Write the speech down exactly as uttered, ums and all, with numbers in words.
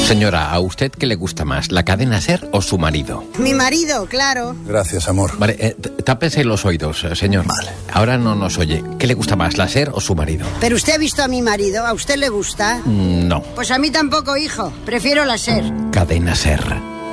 Señora, ¿a usted qué le gusta más, la cadena SER o su marido? Mi marido, claro. Gracias, amor. Vale, eh, tápese los oídos, eh, señor. Vale. Ahora no nos oye. ¿Qué le gusta más, la SER o su marido? Pero usted ha visto a mi marido, ¿a usted le gusta? Mm, no. Pues a mí tampoco, hijo. Prefiero la SER. Cadena SER.